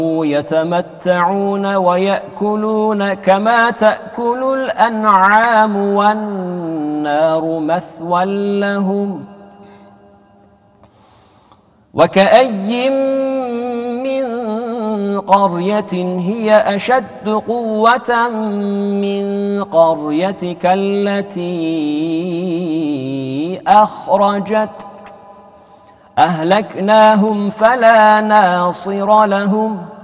يتمتعون ويأكلون كما تأكل الأنعام والنار مثوى لهم وكأي من قرية هي أشد قوة من قريتك التي أخرجتك أهلكناهم فلا ناصر لهم